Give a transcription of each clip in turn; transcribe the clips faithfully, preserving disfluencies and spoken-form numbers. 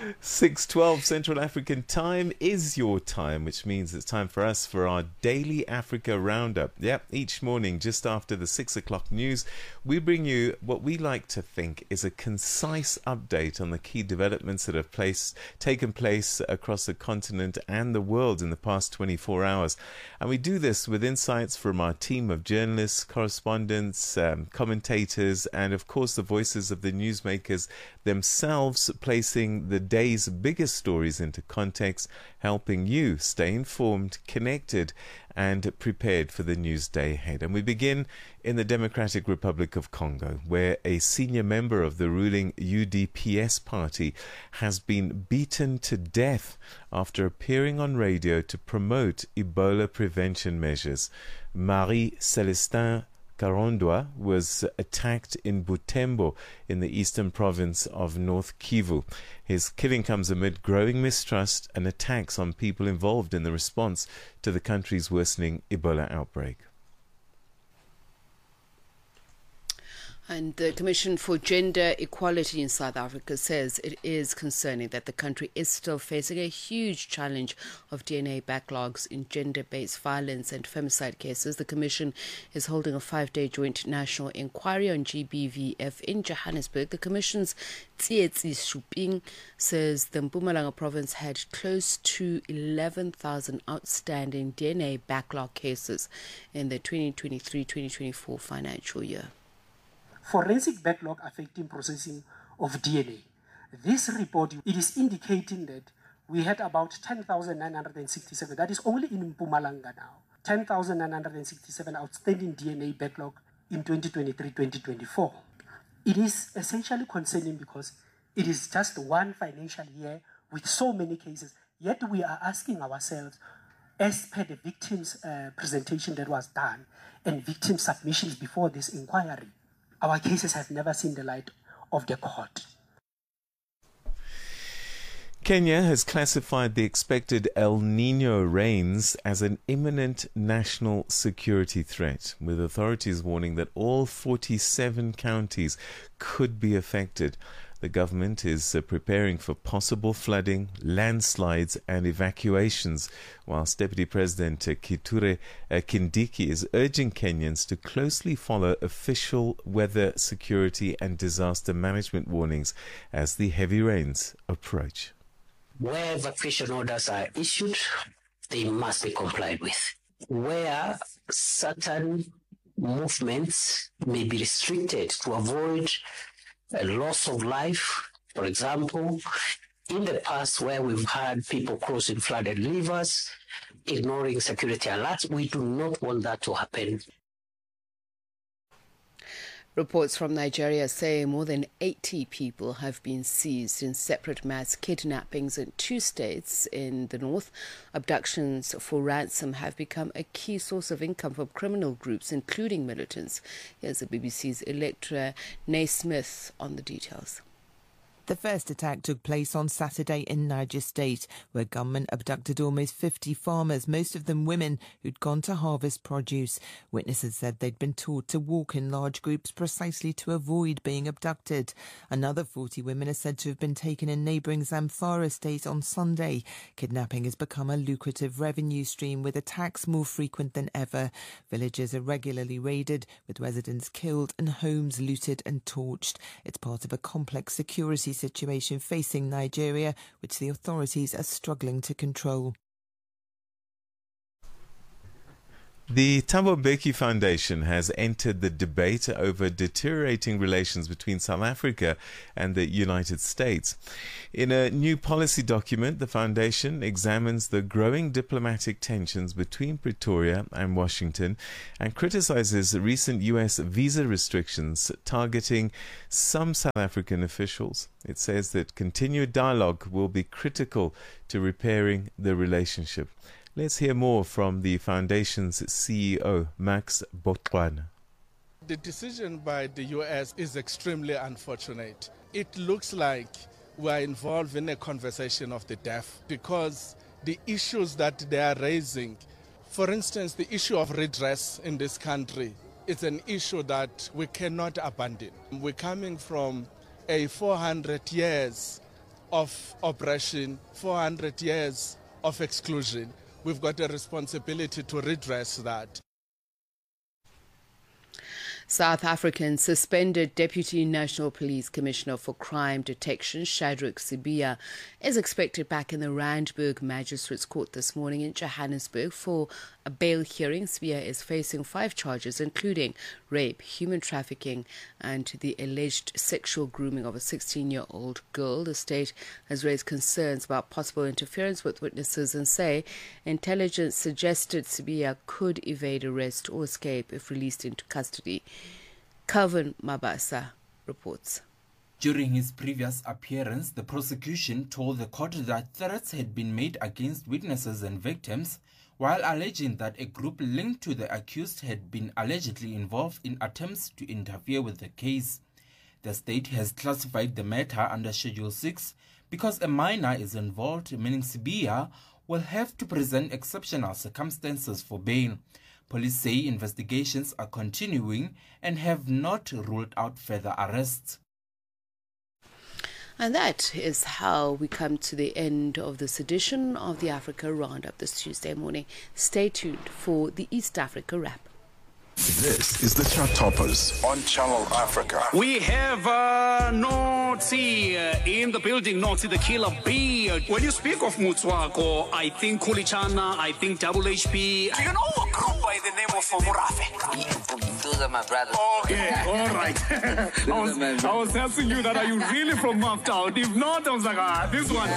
six twelve Central African time is your time, which means it's time for us for our daily Africa roundup. Yep, each morning just after the six o'clock news, we bring you what we like to think is a concise update on the key developments that have placed, taken place across the continent and the world in the past twenty-four hours. And we do this with insights from our team of journalists, correspondents, um, commentators, and of course the voices of the newsmakers themselves, placing the day's biggest stories into context, helping you stay informed, connected, and prepared for the news day ahead. And we begin in the Democratic Republic of Congo, where a senior member of the ruling U D P S party has been beaten to death after appearing on radio to promote Ebola prevention measures. Marie Celestin Karondwa was attacked in Butembo in the eastern province of North Kivu. His killing comes amid growing mistrust and attacks on people involved in the response to the country's worsening Ebola outbreak. And the Commission for Gender Equality in South Africa says it is concerning that the country is still facing a huge challenge of D N A backlogs in gender-based violence and femicide cases. The Commission is holding a five-day joint national inquiry on G B V F in Johannesburg. The Commission's Tsietsi Shuping says the Mpumalanga province had close to eleven thousand outstanding D N A backlog cases in the twenty twenty-three twenty twenty-four financial year. Forensic backlog affecting processing of D N A. This report, it is indicating that we had about ten thousand nine hundred sixty-seven, that is only in Mpumalanga now, ten thousand nine hundred sixty-seven outstanding D N A backlog in twenty twenty-three twenty twenty-four. It is essentially concerning because it is just one financial year with so many cases, yet we are asking ourselves, as per the victims' uh, presentation that was done and victim submissions before this inquiry, our cases have never seen the light of the court. Kenya has classified the expected El Nino rains as an imminent national security threat, with authorities warning that all forty-seven counties could be affected. The government is uh, preparing for possible flooding, landslides and evacuations, whilst Deputy President uh, Kithure uh, Kindiki is urging Kenyans to closely follow official weather security and disaster management warnings as the heavy rains approach. Where evacuation orders are issued, they must be complied with. Where certain movements may be restricted to avoid a loss of life, for example, in the past where we've had people crossing flooded rivers, ignoring security alerts, we do not want that to happen. Reports from Nigeria say more than eighty people have been seized in separate mass kidnappings in two states in the north. Abductions for ransom have become a key source of income for criminal groups, including militants. Here's the B B C's Electra Naismith on the details. The first attack took place on Saturday in Niger State, where gunmen abducted almost fifty farmers, most of them women, who'd gone to harvest produce. Witnesses said they'd been taught to walk in large groups precisely to avoid being abducted. Another forty women are said to have been taken in neighbouring Zamfara State on Sunday. Kidnapping has become a lucrative revenue stream, with attacks more frequent than ever. Villages are regularly raided, with residents killed and homes looted and torched. It's part of a complex security situation facing Nigeria, which the authorities are struggling to control. The Thabo Mbeki Foundation has entered the debate over deteriorating relations between South Africa and the United States. In a new policy document, the foundation examines the growing diplomatic tensions between Pretoria and Washington and criticizes recent U S visa restrictions targeting some South African officials. It says that continued dialogue will be critical to repairing the relationship. Let's hear more from the Foundation's C E O, Max Botwana. The decision by the U S is extremely unfortunate. It looks like we are involved in a conversation of the deaf, because the issues that they are raising, for instance, the issue of redress in this country, is an issue that we cannot abandon. We're coming from a four hundred years of oppression, four hundred years of exclusion. We've got a responsibility to redress that. South African suspended Deputy National Police Commissioner for Crime Detection, Shadrack Sibiya, is expected back in the Randburg Magistrates Court this morning in Johannesburg for a bail hearing. Sibiya is facing five charges, including rape, human trafficking, and the alleged sexual grooming of a sixteen-year-old girl. The state has raised concerns about possible interference with witnesses and say intelligence suggested Sibiya could evade arrest or escape if released into custody. Calvin Mabasa reports. During his previous appearance, the prosecution told the court that threats had been made against witnesses and victims, while alleging that a group linked to the accused had been allegedly involved in attempts to interfere with the case. The state has classified the matter under Schedule six because a minor is involved, meaning Sibiya will have to present exceptional circumstances for bail. Police say investigations are continuing and have not ruled out further arrests. And that is how we come to the end of this edition of the Africa Roundup this Tuesday morning. Stay tuned for the East Africa Wrap. This is the Chart Toppers on Channel Africa. We have uh, Notsi uh, in the building, Notsi the Killer Bee. When you speak of Motswako, I think Kulichana, I think Double H P. Do you know a group by the name of Murafe? Those are my brothers. Okay, all right. I, was, I was asking you that, are you really from Maftown? If not, I was like, ah, this one.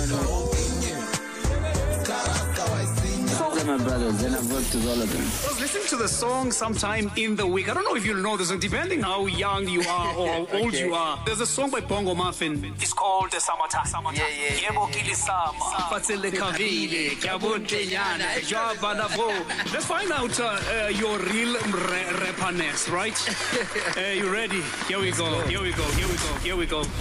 Those are my brothers, and I've worked with all of them. I was listening to the song sometime in the week. I don't know if you'll know this, and depending how young you are or how old okay. you are, there's a song by Bongo Muffin. It's called the Samata. Samata. Yeah, yeah. Let's find out uh, uh, your real ra- rapperness, right? uh, you ready? Here we go. Here we go. Here we go. Here we go.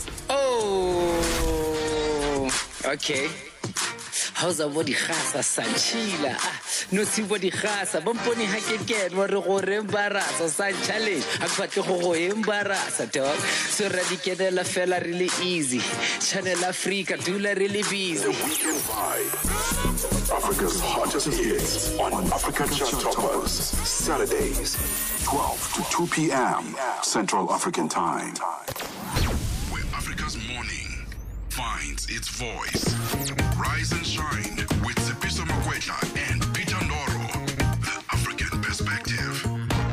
Oh, okay. How's a body khasa sanchila? No see body khasa. Bomponi hakeket wa re go re embarasa sa challenge. Akwatle go go embarasa dog. So radikele la fela really easy. Channel Africa dula really busy. Weekend Vibe. Africa's hottest hits on Africa Chart Toppers. Saturdays, twelve to two p.m. Central African Time. Where Africa's morning finds its voice. Rise and shine with Sipiso Makwetla and Peter Ndoro. The African Perspective.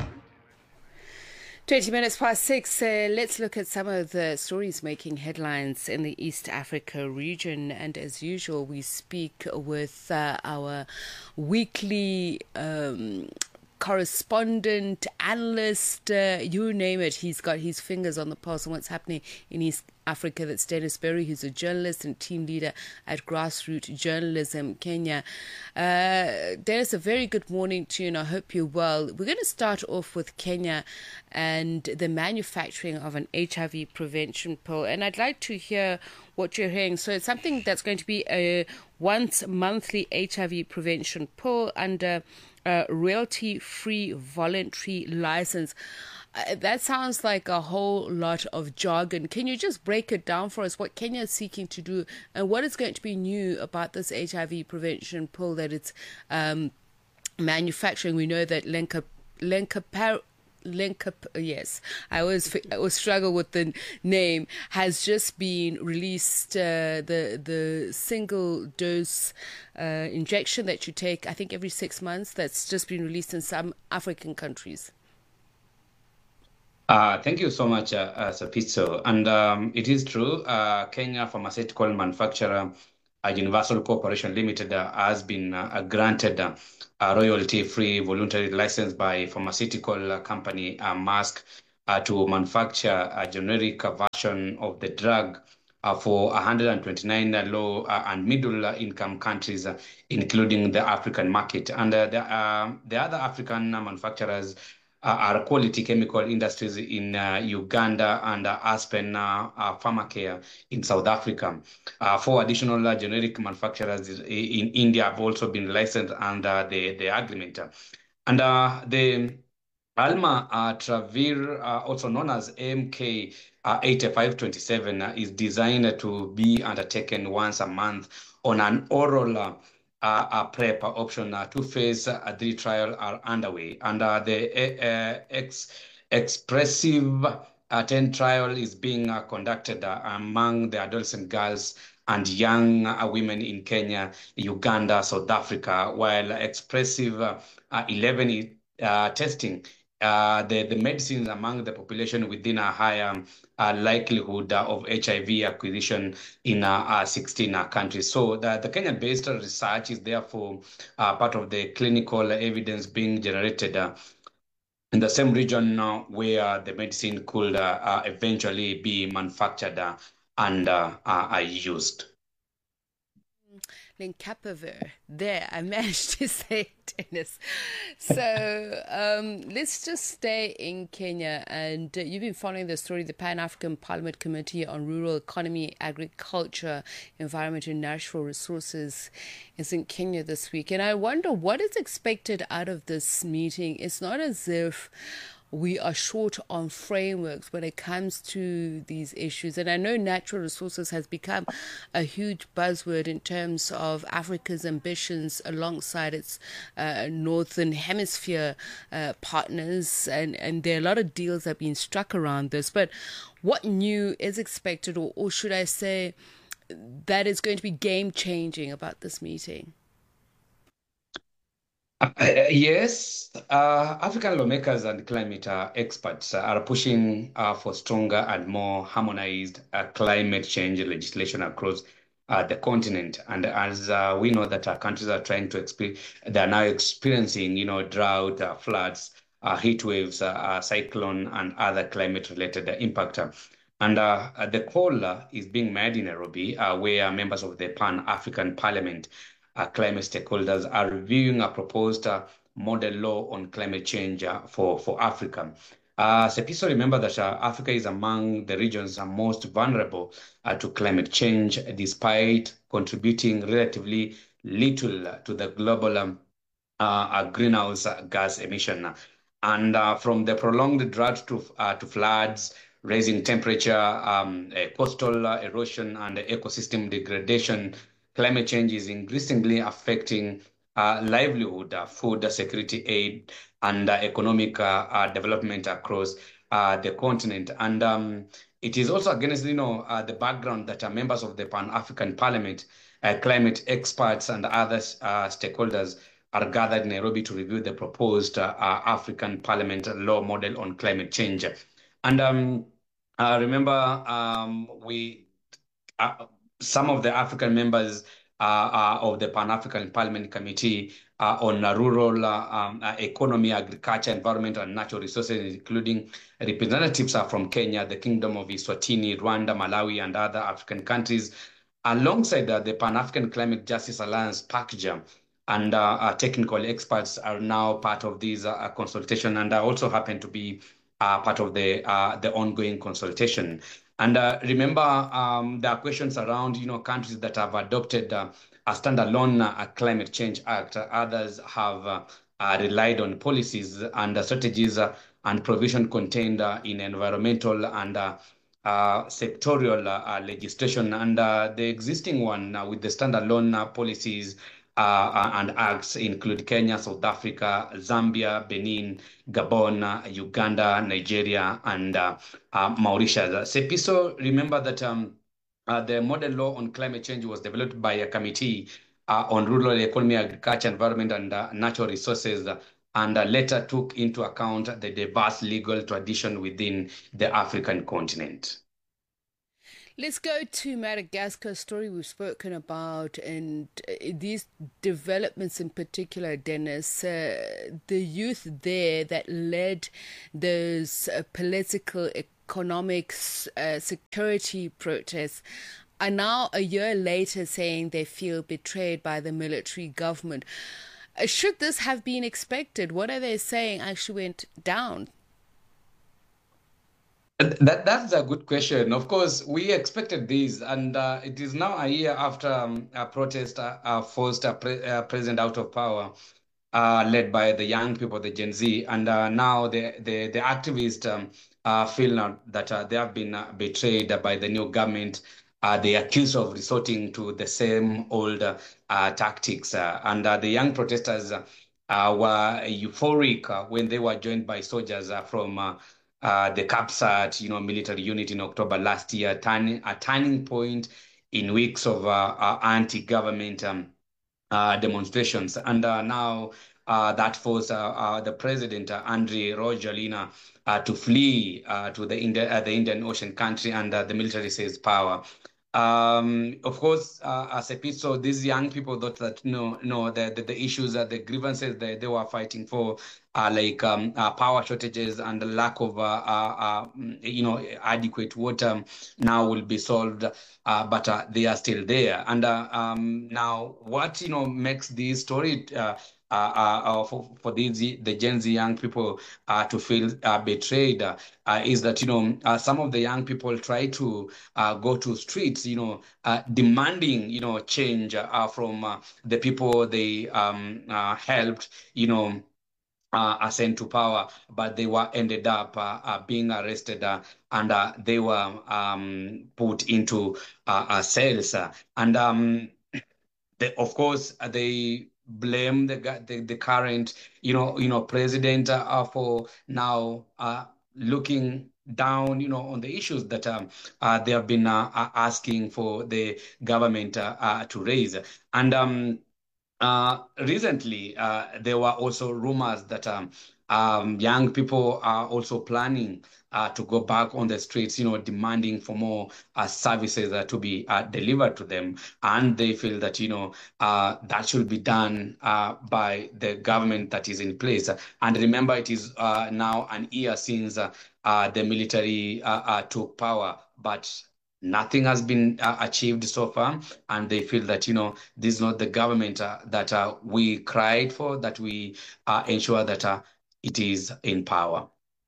twenty minutes past six. Uh, let's look at some of the stories making headlines in the East Africa region. And as usual, we speak with uh, our weekly um, correspondent, analyst, uh, you name it. He's got his fingers on the pulse of what's happening in East Africa. That's Dennis Berry, who's a journalist and team leader at Grassroots Journalism Kenya. Uh, Dennis, a very good morning to you, and I hope you're well. We're going to start off with Kenya and the manufacturing of an H I V prevention pill, and I'd like to hear what you're hearing. So it's something that's going to be a once monthly H I V prevention pill under a royalty-free voluntary license. Uh, that sounds like a whole lot of jargon. Can you just break it down for us, what Kenya is seeking to do and what is going to be new about this H I V prevention pill that it's um, manufacturing? We know that Lenka, Lenka, Lenka, yes, I always I always struggle with the name, has just been released. Uh, the the single dose uh, injection that you take, I think every six months, that's just been released in some African countries. Uh, thank you so much, uh, uh, Sapitso. And um, it is true, uh, Kenya Pharmaceutical Manufacturer uh, Universal Corporation Limited uh, has been uh, granted uh, a royalty-free voluntary license by pharmaceutical uh, company uh, Maersk uh, to manufacture a generic version of the drug uh, for one hundred twenty-nine uh, low uh, and middle-income countries, uh, including the African market. And uh, the, uh, the other African uh, manufacturers Uh, are Quality Chemical Industries in uh, Uganda and uh, Aspen uh, uh, Pharmacare in South Africa. Uh, four additional uh, generic manufacturers in India have also been licensed under the, the agreement. And uh, the Alma uh, Travir, uh, also known as A M K uh, eighty-five twenty-seven, uh, is designed to be undertaken once a month on an oral uh, uh, uh, PrEP option. Uh, two-phase uh, three trial are underway, and uh, the uh, ex expressive uh, ten trial is being uh, conducted uh, among the adolescent girls and young uh, women in Kenya, Uganda, South Africa, while expressive uh, uh, eleven uh, testing Uh, the, the medicines among the population within a higher uh, likelihood uh, of H I V acquisition in uh, uh, sixteen uh, countries. So the, the Kenya-based research is therefore uh, part of the clinical evidence being generated uh, in the same region uh, where the medicine could uh, uh, eventually be manufactured uh, and uh, uh, used. Lencapaver. There, I managed to say it, Dennis. So um, let's just stay in Kenya. And uh, you've been following the story. The Pan-African Parliament Committee on Rural Economy, Agriculture, Environment and Natural Resources is in Kenya this week. And I wonder what is expected out of this meeting. It's not as if we are short on frameworks when it comes to these issues. And I know natural resources has become a huge buzzword in terms of Africa's ambitions alongside its uh, Northern Hemisphere uh, partners. And, and there are a lot of deals that have been struck around this. But what new is expected, or, or should I say, that is going to be game-changing about this meeting? Uh, yes, uh, African lawmakers and climate uh, experts are pushing uh, for stronger and more harmonized uh, climate change legislation across uh, the continent. And as uh, we know that our countries are trying to experience, they're now experiencing, you know, drought, uh, floods, uh, heat waves, uh, uh, cyclone, and other climate-related uh, impact. And uh, the call uh, is being made in Nairobi, uh, where members of the Pan-African Parliament Uh, climate stakeholders are reviewing a proposed uh, model law on climate change uh, for, for Africa. Uh, Sepiso, remember that uh, Africa is among the regions uh, most vulnerable uh, to climate change, despite contributing relatively little to the global um, uh, greenhouse gas emission. And uh, from the prolonged drought to, uh, to floods, rising temperature, um, uh, coastal uh, erosion, and ecosystem degradation, climate change is increasingly affecting uh, livelihood, uh, food security aid, and uh, economic uh, uh, development across uh, the continent. And um, it is also against, you know, uh, the background that uh, members of the Pan-African Parliament, uh, climate experts, and other uh, stakeholders are gathered in Nairobi to review the proposed uh, uh, African Parliament law model on climate change. And um, uh, remember, um, we. Uh, Some of the African members uh, uh, of the Pan-African Parliament Committee uh, on uh, Rural uh, um, uh, Economy, Agriculture, Environment, and Natural Resources, including representatives are from Kenya, the Kingdom of Eswatini, Rwanda, Malawi, and other African countries, alongside uh, the Pan-African Climate Justice Alliance, PACJA, and uh, uh, technical experts are now part of these uh, consultation, and uh, also happen to be uh, part of the uh, the ongoing consultation. And uh, remember, um, there are questions around, you know, countries that have adopted uh, a standalone uh, climate change act. Uh, others have uh, uh, relied on policies and uh, strategies uh, and provision contained uh, in environmental and uh, uh, sectorial uh, legislation. And uh, the existing one uh, with the standalone uh, policies Uh, and acts include Kenya, South Africa, Zambia, Benin, Gabon, uh, Uganda, Nigeria, and uh, uh, Mauritius. Sepiso, remember that um, uh, the model law on climate change was developed by a committee uh, on rural economy, agriculture, environment, and uh, natural resources, uh, and uh, later took into account the diverse legal tradition within the African continent. Let's go to Madagascar, story we've spoken about, and uh, these developments in particular, Dennis, uh, the youth there that led those uh, political, economic, uh, security protests are now a year later saying they feel betrayed by the military government. Uh, should this have been expected? What are they saying actually went down? That that's a good question. Of course, we expected this, and uh, it is now a year after um, a protest uh, uh, forced a pre uh, president out of power. uh, led by the young people, the Gen Z. And uh, now the, the, the activists um, uh, feel now that uh, they have been uh, betrayed by the new government. Uh, they are accused of resorting to the same old uh, uh, tactics. Uh, and uh, the young protesters uh, uh, were euphoric uh, when they were joined by soldiers uh, from uh, uh, the CAPSAT, you know, military unit in October last year, turning, a turning point in weeks of uh, uh, anti-government um, uh, demonstrations. And uh, now uh, that forced uh, uh, the president, uh, Andre Rajoelina, uh, to flee uh, to the, Indi- uh, the Indian Ocean country, and uh, the military seized power. Um, of course, uh, as a piece, so these young people thought that no, no, the, the, the issues, uh, the grievances that they were fighting for, uh, like um, uh, power shortages and the lack of, uh, uh, uh, you know, adequate water, now will be solved, uh, but uh, they are still there. And uh, um, now, what you know makes this story uh, Uh, uh, for, for these, the Gen Z young people uh, to feel uh, betrayed uh, uh, is that, you know, uh, some of the young people try to uh, go to streets, you know, uh, demanding, you know, change uh, from uh, the people they um, uh, helped, you know, Uh, ascend to power, but they were ended up uh, uh, being arrested uh, and uh, they were um, put into uh, uh, cells. Uh, and um, they, of course, uh, they blame the, the the current, you know, you know, president uh, for now uh, looking down, you know, on the issues that um, uh, they have been uh, asking for the government uh, uh, to raise. And um, Uh, recently, uh, there were also rumors that um, um, young people are also planning uh, to go back on the streets, you know, demanding for more uh, services uh, to be uh, delivered to them. And they feel that, you know, uh, that should be done uh, by the government that is in place. And remember, it is uh, now an year since uh, uh, the military uh, uh, took power, but nothing has been uh, achieved so far, and they feel that, you know, this is not the government uh, that uh, we cried for, that we uh, ensure that uh, it is in power.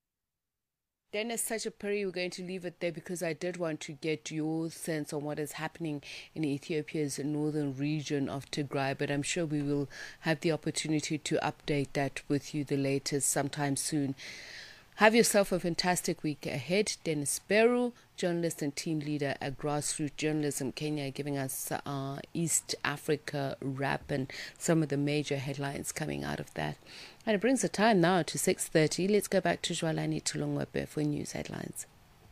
Dennis Sachapuri, we're going to leave it there because I did want to get your sense on what is happening in Ethiopia's northern region of Tigray, but I'm sure we will have the opportunity to update that with you the latest sometime soon. Have yourself a fantastic week ahead. Dennis Beru, journalist and team leader at Grassroots Journalism Kenya, giving us uh, East Africa wrap and some of the major headlines coming out of that. And it brings the time now to six thirty. Let's go back to Jwalani Tulongwepe for news headlines.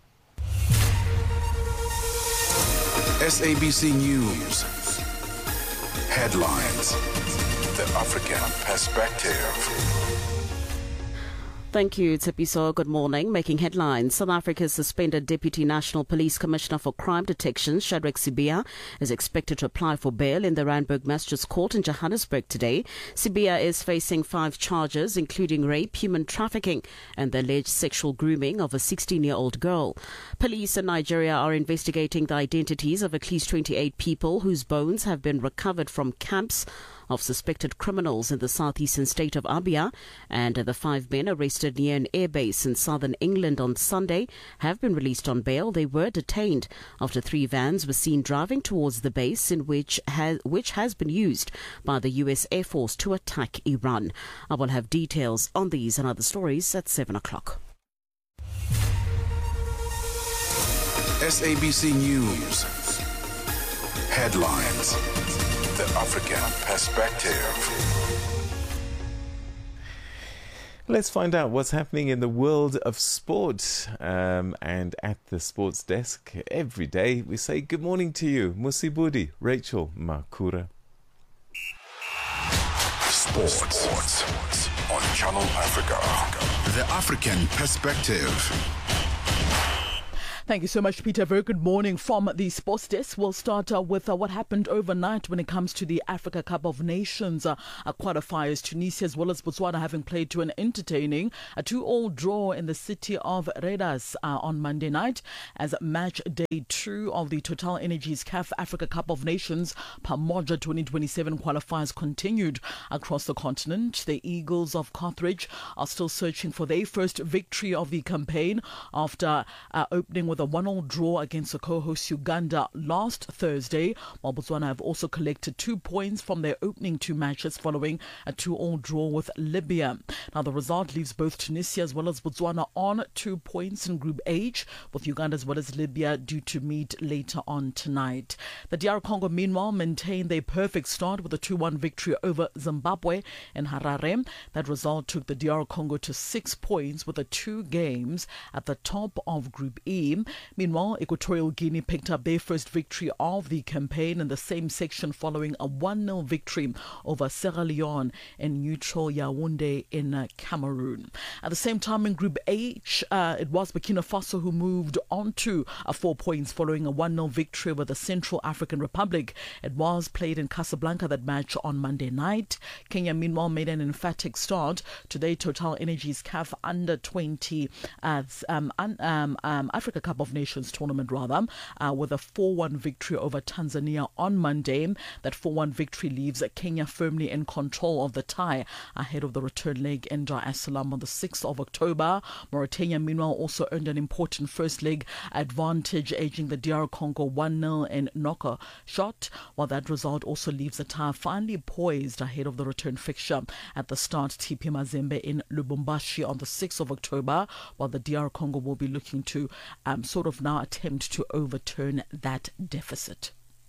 S A B C News. Headlines. The African Perspective. Thank you, Tsepiso. Good morning. Making headlines. South Africa's suspended Deputy National Police Commissioner for Crime Detection, Shadrack Sibiya, is expected to apply for bail in the Randburg Magistrates Court in Johannesburg today. Sibiya is facing five charges, including rape, human trafficking, and the alleged sexual grooming of a sixteen-year-old girl. Police in Nigeria are investigating the identities of at least twenty-eight people whose bones have been recovered from camps of suspected criminals in the southeastern state of Abia, and the five men arrested near an airbase in southern England on Sunday have been released on bail. They were detained after three vans were seen driving towards the base, in which has, which has been used by the U S Air Force to attack Iran. I will have details on these and other stories at seven o'clock. S A B C News. Headlines. The African Perspective. Let's find out what's happening in the world of sport. Um, and at the sports desk, every day we say good morning to you, Musibudi, Rachel Makura. Sports. Sports on Channel Africa. The African Perspective. Thank you so much, Peter. Very good morning from the sports desk. We'll start uh, with uh, what happened overnight when it comes to the Africa Cup of Nations uh, uh, qualifiers. Tunisia as well as Botswana having played to an entertaining a two-all draw in the city of Raiders uh, on Monday night as match day two of the Total Energies C A F Africa Cup of Nations Pamoja twenty twenty-seven qualifiers continued across the continent. The Eagles of Carthage are still searching for their first victory of the campaign after uh, opening with with a one-all draw against the co-host Uganda last Thursday, while Botswana have also collected two points from their opening two matches following a two-all draw with Libya. Now, the result leaves both Tunisia as well as Botswana on two points in Group H, with Uganda as well as Libya due to meet later on tonight. The D R Congo, meanwhile, maintained their perfect start with a two one victory over Zimbabwe in Harare. That result took the D R Congo to six points with the two games at the top of Group E. Meanwhile, Equatorial Guinea picked up their first victory of the campaign in the same section following a one nil victory over Sierra Leone in neutral Yaoundé in uh, Cameroon. At the same time in Group H, uh, it was Burkina Faso who moved on to uh, four points following a one nil victory over the Central African Republic. It was played in Casablanca, that match, on Monday night. Kenya, meanwhile, made an emphatic start to their Total Energies C A F Under twenty uh, um, um, um, Africa Cup of Nations tournament, rather, uh, with a four one victory over Tanzania on Monday. That four one victory leaves Kenya firmly in control of the tie ahead of the return leg in Dar es Salaam on the sixth of October. Mauritania, meanwhile, also earned an important first leg advantage, edging the D R Congo one nil in knocker shot, while that result also leaves the tie finally poised ahead of the return fixture at the start T P Mazembe in Lubumbashi on the sixth of October, while the D R Congo will be looking to um, sort of now attempt to overturn that deficit.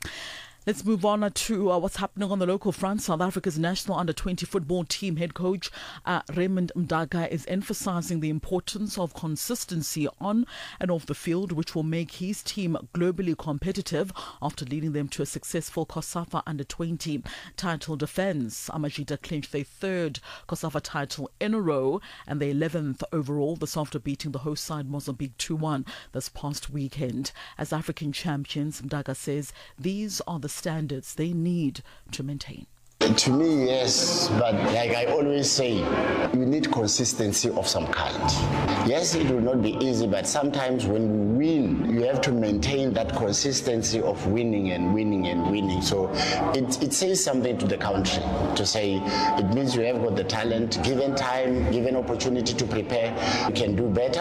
Let's move on to uh, what's happening on the local front. South Africa's national under twenty football team head coach uh, Raymond Mdaga is emphasizing the importance of consistency on and off the field, which will make his team globally competitive after leading them to a successful COSAFA under twenty title defense. Amajita clinched their third COSAFA title in a row and their eleventh overall, this after beating the host side Mozambique two one this past weekend. As African champions, Mdaga says these are the standards they need to maintain. To me, yes, but like I always say, you need consistency of some kind. Yes, it will not be easy, but sometimes when we win, you have to maintain that consistency of winning and winning and winning. So it, it says something to the country to say it means you have got the talent, given time, given opportunity to prepare, you can do better.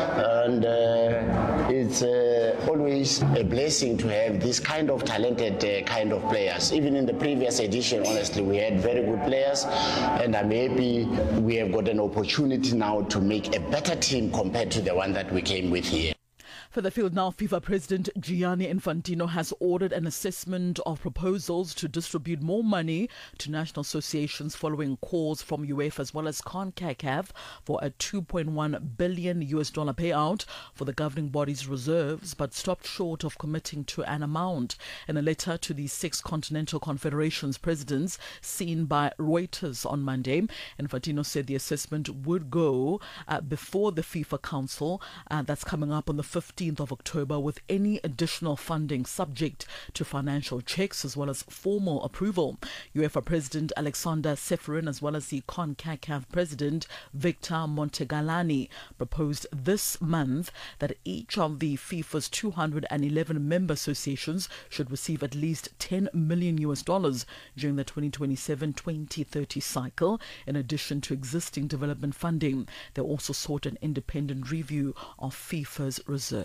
And uh, it's uh, always a blessing to have this kind of talented uh, kind of players. Even in the previous edition, honestly, we had very good players, and I'm happy we have got an opportunity now to make a better team compared to the one that we came with here. For the field now, FIFA President Gianni Infantino has ordered an assessment of proposals to distribute more money to national associations following calls from UEFA as well as CONCACAF for a two point one billion U S dollar payout for the governing body's reserves, but stopped short of committing to an amount. In a letter to the six continental confederations presidents seen by Reuters on Monday, Infantino said the assessment would go uh, before the FIFA Council uh, that's coming up on the fifteenth of October, with any additional funding subject to financial checks as well as formal approval. UEFA President Alexander Seferin as well as the CONCACAF President Victor Montegalani proposed this month that each of the FIFA's two hundred eleven member associations should receive at least ten million U S dollars during the twenty twenty-seven twenty thirty cycle, in addition to existing development funding. They also sought an independent review of FIFA's reserves.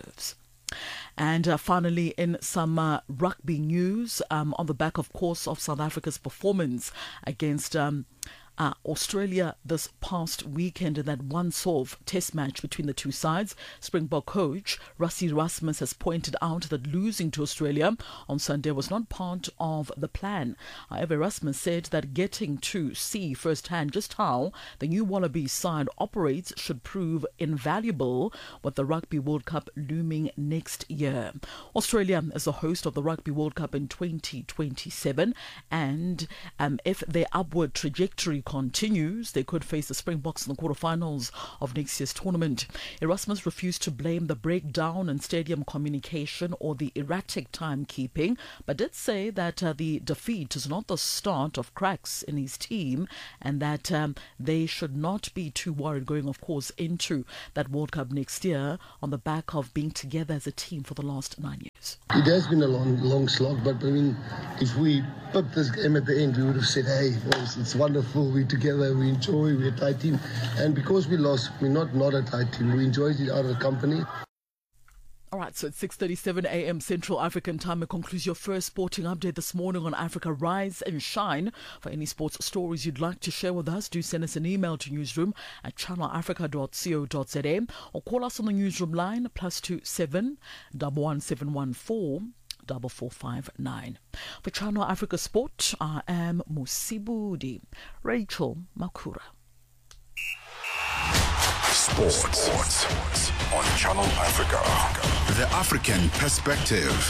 And uh, finally, in some uh, rugby news, um, on the back, of course, of South Africa's performance against um, Uh, Australia this past weekend in that once-off test match between the two sides, Springbok coach Rassie Erasmus has pointed out that losing to Australia on Sunday was not part of the plan. However, Erasmus said that getting to see firsthand just how the new Wallabies side operates should prove invaluable with the Rugby World Cup looming next year. Australia is the host of the Rugby World Cup in twenty twenty-seven, and um, if their upward trajectory continues, they could face the Springboks in the quarterfinals of next year's tournament. Erasmus refused to blame the breakdown in stadium communication or the erratic timekeeping, but did say that uh, the defeat is not the start of cracks in his team, and that um, they should not be too worried going, of course, into that World Cup next year on the back of being together as a team for the last nine years. It has been a long, long slog, but I mean, if we put this game at the end, we would have said, hey, it's, it's wonderful, we're together, we enjoy, we're a tight team. And because we lost, we're not not a tight team. We enjoyed each other's company. All right, so it's six thirty-seven a.m. Central African Time. It concludes your first sporting update this morning on Africa Rise and Shine. For any sports stories you'd like to share with us, do send us an email to newsroom at channel africa dot co dot za or call us on the newsroom line plus two seven one one seven one four four four five nine. For Channel Africa Sport, I am Musibudi Rachel Makura. Sports. Sports on Channel Africa. The African Perspective.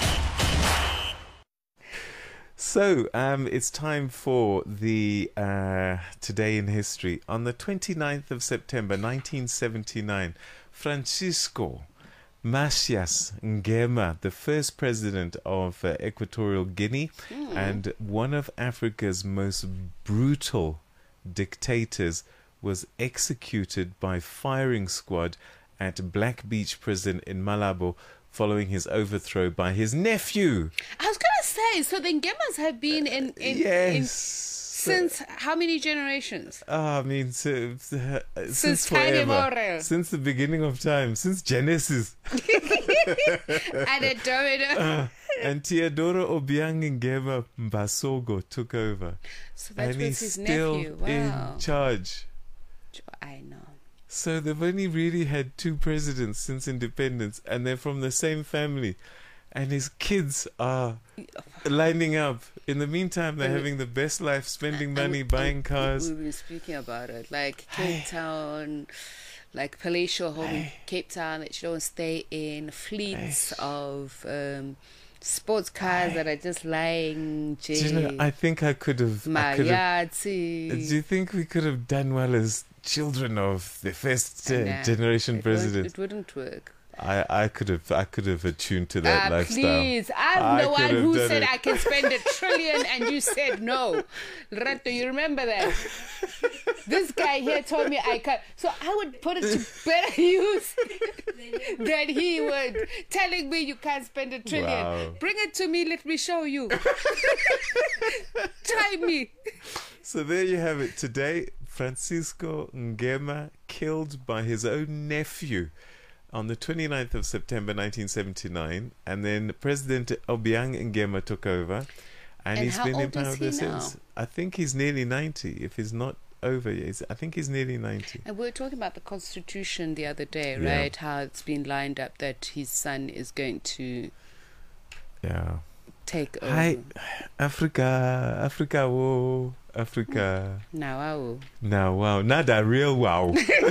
So, um, it's time for the uh, Today in History. On the twenty-ninth of September nineteen seventy-nine, Francisco Macias Nguema, the first president of uh, Equatorial Guinea mm. and one of Africa's most brutal dictators, was executed by firing squad at Black Beach Prison in Malabo following his overthrow by his nephew. I was going to say, so the Nguemas have been in, in, yes. in since how many generations? Oh, I mean, so, uh, since, since forever. Since the beginning of time, since Genesis. And a domino. Uh, and Teodoro Obiang Nguema Mbasogo took over. So that and was he's his still nephew. Wow. in charge. I know. So they've only really had two presidents since independence, and they're from the same family. And his kids are lining up. In the meantime, they're having the best life, spending money, and, buying cars. We've been speaking about it. Like Cape Town, like palatial home in Cape Town that you don't stay in, fleets of um, sports cars that are just lying. Do you know, I think I could have... Mariachi. Do you think we could have done well as children of the first uh, nah, generation it president? It wouldn't work. I, I could have I could have attuned to that uh, lifestyle. Please, I'm the one who said it. I can spend a trillion and you said no. Reto, you remember that? This guy here told me I can't. So I would put it to better use than he would. Telling me you can't spend a trillion. Wow. Bring it to me, let me show you. Try me. So there you have it. Today, Francisco Nguema killed by his own nephew on the twenty-ninth of September nineteen seventy-nine, and then President Obiang Nguema took over, and, and he's been in power ever since. I think he's nearly ninety, if he's not over yet. I think he's nearly ninety. And we were talking about the Constitution the other day, yeah. right? How it's been lined up that his son is going to yeah take over. Hi, Africa, Africa, whoa, Africa. Now, wow. Now, wow. Not a real wow.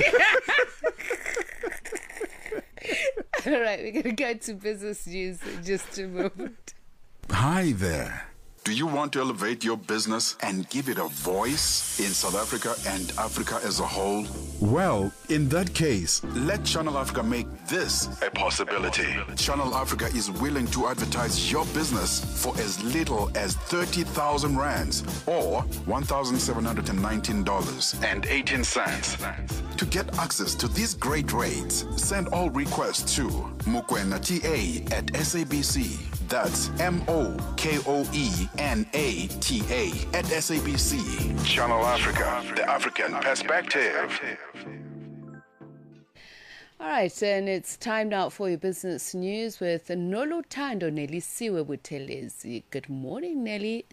All right, we're going to go to business news in just a moment. Hi there. Do you want to elevate your business and give it a voice in South Africa and Africa as a whole? Well, in that case, let Channel Africa make this a possibility. Channel Africa is willing to advertise your business for as little as thirty thousand rands or one thousand seven hundred nineteen dollars and eighteen cents. To get access to these great rates, send all requests to mukwenata at S A B C. That's M O K O E N A T A at S A B C. Channel Africa, the African perspective. All right, and it's time now for your business news with Noluthando Nelisiwe Buthelezi. Good morning, Nelly.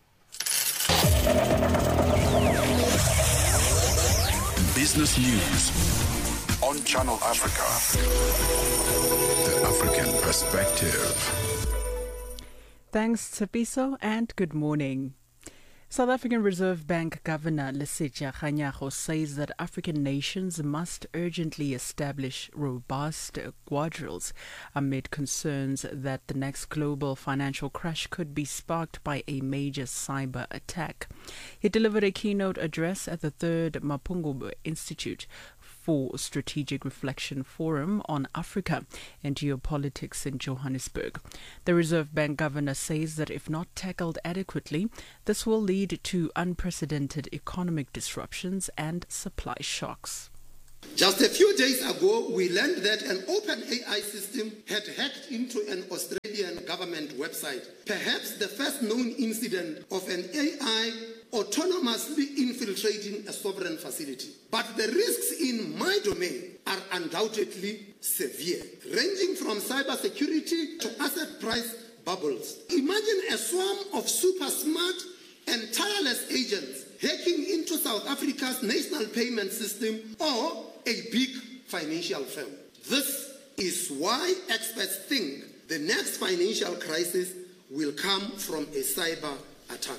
Business news on Channel Africa, the African perspective. Thanks, Tsepiso, and good morning. South African Reserve Bank Governor Lesetja Kganyago says that African nations must urgently establish robust guardrails amid concerns that the next global financial crash could be sparked by a major cyber attack. He delivered a keynote address at the third Mapungubwe Institute for Strategic Reflection Forum on Africa and Geopolitics in Johannesburg. The Reserve Bank governor says that if not tackled adequately, this will lead to unprecedented economic disruptions and supply shocks. Just a few days ago, we learned that an OpenAI system had hacked into an Australian government website, perhaps the first known incident of an A I autonomously infiltrating a sovereign facility. But the risks in my domain are undoubtedly severe, ranging from cybersecurity to asset price bubbles. Imagine a swarm of super smart and tireless agents hacking into South Africa's national payment system or a big financial firm. This is why experts think the next financial crisis will come from a cyber attack.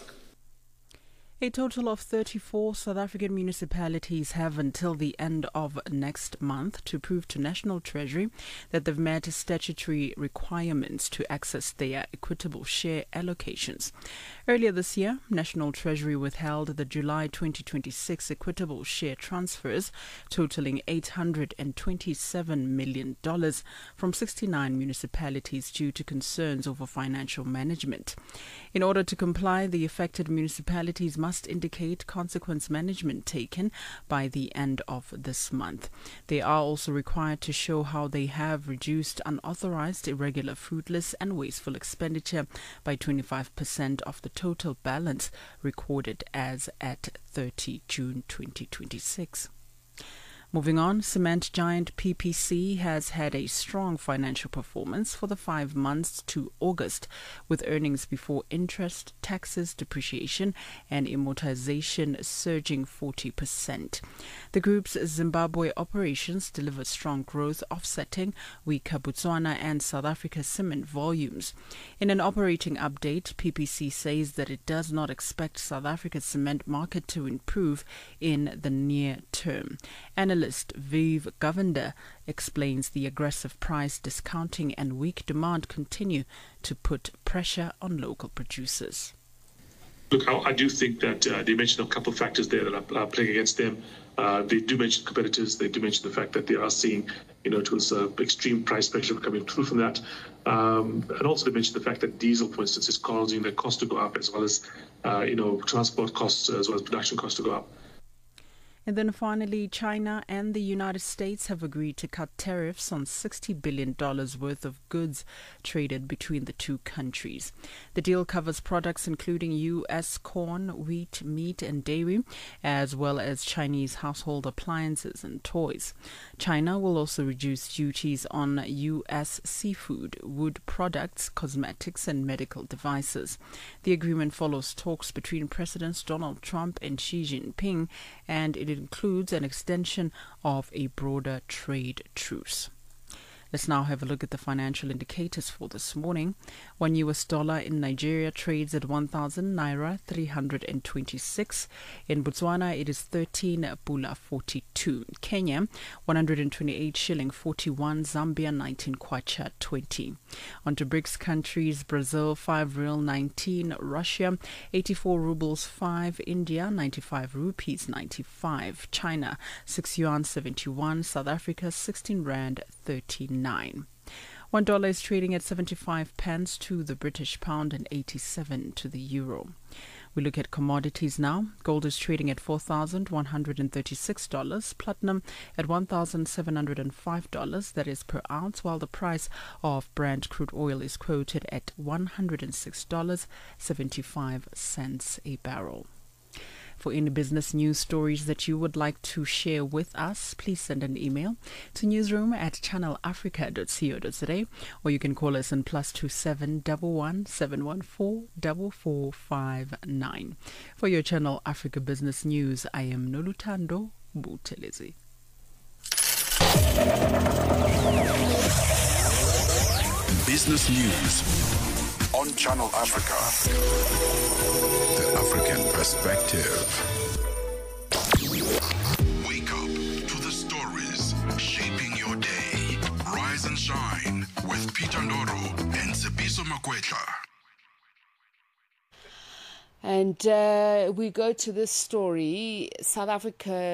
A total of thirty-four South African municipalities have until the end of next month to prove to National Treasury that they've met statutory requirements to access their equitable share allocations. Earlier this year, National Treasury withheld the July twenty twenty-six equitable share transfers totaling eight hundred twenty-seven million dollars from sixty-nine municipalities due to concerns over financial management. In order to comply, the affected municipalities must indicate consequence management taken by the end of this month. They are also required to show how they have reduced unauthorized, irregular, fruitless and wasteful expenditure by twenty-five percent of the total balance recorded as at thirtieth of June twenty twenty-six. Moving on, cement giant P P C has had a strong financial performance for the five months to August, with earnings before interest, taxes, depreciation and amortization surging forty percent. The group's Zimbabwe operations delivered strong growth, offsetting weaker Botswana and South Africa cement volumes. In an operating update, P P C says that it does not expect South Africa's cement market to improve in the near term. Analyst Viv Govender explains the aggressive price discounting and weak demand continue to put pressure on local producers. Look, I, I do think that uh, they mentioned a couple of factors there that are, are playing against them. Uh, they do mention competitors. They do mention the fact that they are seeing, you know, towards uh, extreme price pressure coming through from that. Um, and also they mentioned the fact that diesel, for instance, is causing the cost to go up, as well as, uh, you know, transport costs, as well as production costs to go up. And then finally, China and the United States have agreed to cut tariffs on sixty billion dollars worth of goods traded between the two countries. The deal covers products including U S corn, wheat, meat and dairy, as well as Chinese household appliances and toys. China will also reduce duties on U S seafood, wood products, cosmetics and medical devices. The agreement follows talks between Presidents Donald Trump and Xi Jinping, and it includes an extension of a broader trade truce. Let's now have a look at the financial indicators for this morning. One U S dollar in Nigeria trades at one thousand naira three hundred twenty-six. In Botswana, it is thirteen pula forty-two. Kenya, one hundred twenty-eight shilling forty-one. Zambia, nineteen kwacha twenty. On to BRICS countries: Brazil, five real nineteen. Russia, eighty-four rubles five. India, ninety-five rupees ninety-five. China, six yuan seventy-one. South Africa, sixteen rand thirty-nine. One dollar is trading at seventy-five pence to the British pound and eighty-seven to the euro. We look at commodities now. Gold is trading at four thousand one hundred thirty-six dollars. Platinum at one thousand seven hundred five dollars, that is per ounce, while the price of Brent crude oil is quoted at one hundred six dollars and seventy-five cents a barrel. For any business news stories that you would like to share with us, please send an email to newsroom at channel africa dot co dot za, or you can call us on plus two seven one one seven one four four four five nine. For your Channel Africa Business News, I am Nolutando Butelezi. Business News on Channel Africa. The African Perspective. Wake up to the stories shaping your day. Rise and shine with Peter Ndoro and Tsepiso Makwetla. And uh, we go to this story. South Africa's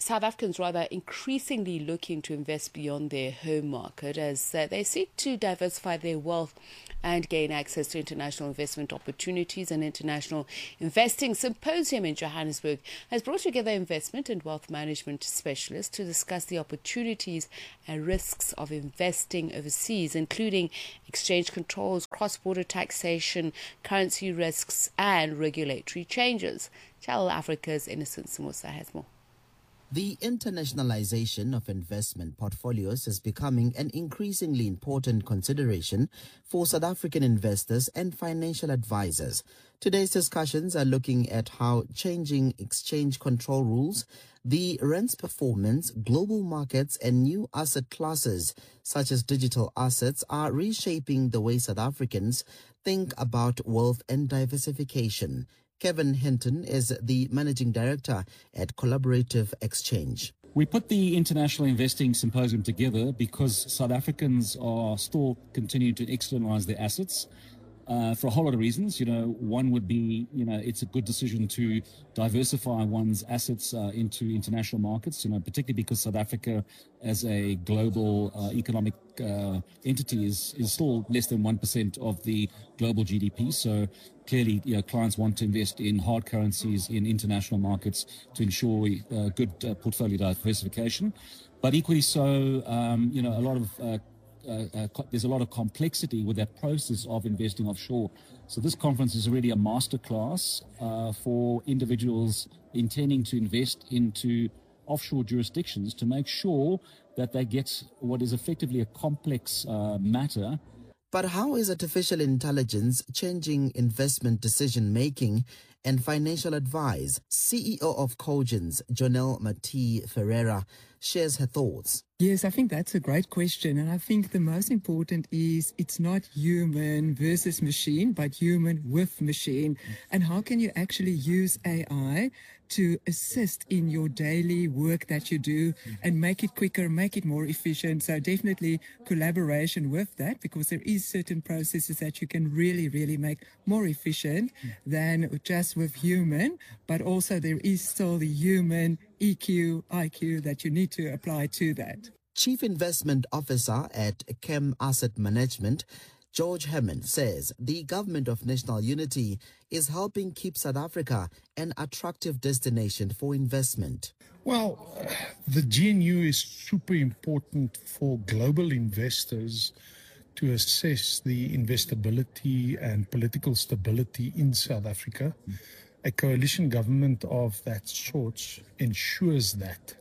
South Africans rather increasingly looking to invest beyond their home market as uh, they seek to diversify their wealth and gain access to international investment opportunities. An international investing symposium in Johannesburg has brought together investment and wealth management specialists to discuss the opportunities and risks of investing overseas, including exchange controls, cross-border taxation, currency risks, and regulatory changes. Channel Africa's Innocent Samosa has more. The internationalization of investment portfolios is becoming an increasingly important consideration for South African investors and financial advisors. Today's discussions are looking at how changing exchange control rules, the rand's performance, global markets, and new asset classes, such as digital assets, are reshaping the way South Africans think about wealth and diversification. Kevin Hinton is the managing director at Collaborative Exchange. We put the International Investing Symposium together because South Africans are still continuing to externalize their assets uh, for a whole lot of reasons. You know, one would be, you know, it's a good decision to diversify one's assets uh, into international markets, you know, particularly because South Africa as a global uh, economic uh, entity is, is still less than one percent of the global G D P. So clearly, you know, clients want to invest in hard currencies in international markets to ensure uh, good uh, portfolio diversification. But equally so, um, you know, a lot of uh, uh, uh, co- there's a lot of complexity with that process of investing offshore. So this conference is really a masterclass uh, for individuals intending to invest into offshore jurisdictions to make sure that they get what is effectively a complex uh, matter. But how is artificial intelligence changing investment decision-making and financial advice? C E O of Cogence, Jonelle Mati Ferreira, shares her thoughts. Yes, I think that's a great question. And I think the most important is it's not human versus machine, but human with machine. And how can you actually use A I to assist in your daily work that you do and make it quicker, make it more efficient? So definitely collaboration with that, because there is certain processes that you can really, really make more efficient than just with human, but also there is still the human E Q, I Q that you need to apply to that. Chief Investment Officer at Chem Asset Management, George Hammond, says the Government of National Unity is helping keep South Africa an attractive destination for investment. Well, uh, the G N U is super important for global investors to assess the investability and political stability in South Africa. Mm. A coalition government of that sort ensures that.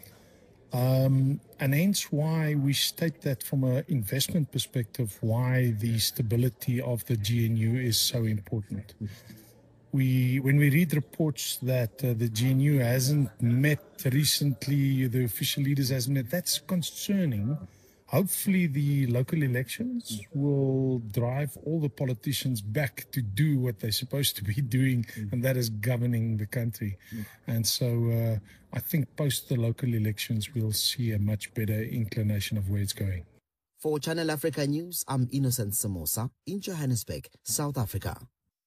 Um, and hence why we state that from an investment perspective, why the stability of the G N U is so important. We, when we read reports that uh, the G N U hasn't met recently, the official leaders hasn't met, that's concerning. Hopefully the local elections will drive all the politicians back to do what they're supposed to be doing, and that is governing the country. And so uh, I think post the local elections, we'll see a much better inclination of where it's going. For Channel Africa News, I'm Innocent Samosa in Johannesburg, South Africa.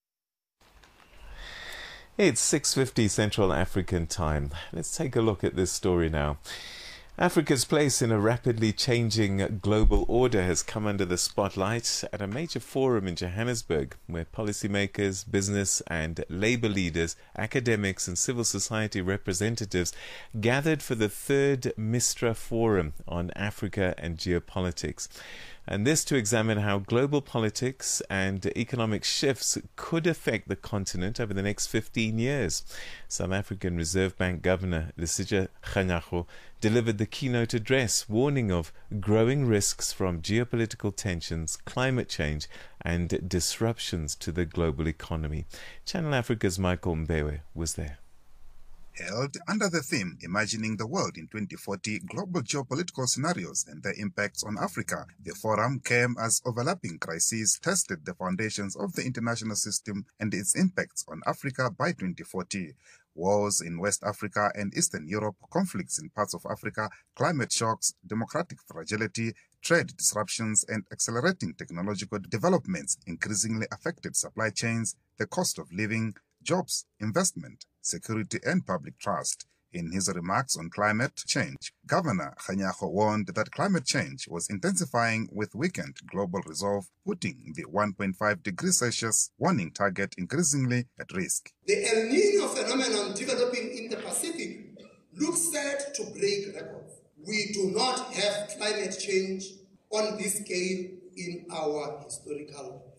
It's six fifty Central African time. Let's take a look at this story now. Africa's place in a rapidly changing global order has come under the spotlight at a major forum in Johannesburg, where policymakers, business and labour leaders, academics and civil society representatives gathered for the third MISTRA Forum on Africa and Geopolitics. And this to examine how global politics and economic shifts could affect the continent over the next fifteen years. South African Reserve Bank Governor Lesetja Kganyago delivered the keynote address, warning of growing risks from geopolitical tensions, climate change and disruptions to the global economy. Channel Africa's Michael Mbewe was there. Held under the theme Imagining the World in twenty forty Global Geopolitical Scenarios and Their Impacts on Africa, the forum came as overlapping crises tested the foundations of the international system and its impacts on Africa by twenty forty. Wars in West Africa and Eastern Europe, conflicts in parts of Africa, climate shocks, democratic fragility, trade disruptions, and accelerating technological developments increasingly affected supply chains, the cost of living, jobs, investment, security, and public trust. In his remarks on climate change, Governor Kganyago warned that climate change was intensifying with weakened global resolve, putting the one point five degrees Celsius warning target increasingly at risk. The El Niño phenomenon developing in the Pacific looks set to break records. We do not have climate change on this scale in our historical